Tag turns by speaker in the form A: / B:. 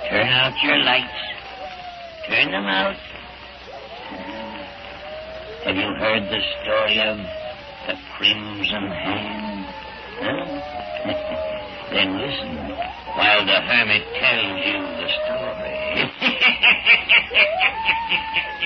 A: Turn out your lights. Turn them out. Have you heard the story of the Crimson Hand? Huh? Then listen while the hermit tells you the story.